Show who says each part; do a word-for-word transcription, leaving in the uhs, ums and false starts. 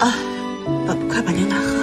Speaker 1: 啊，宝宝，快把牛奶喝